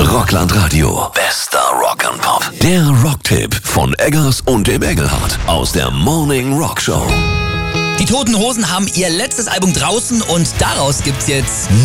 Rockland Radio. Bester Rock'n'Pop. Der Rocktipp von Eggers und dem Engelhardt aus der Morning Rock Show. Die Toten Hosen haben ihr letztes Album draußen und daraus gibt's jetzt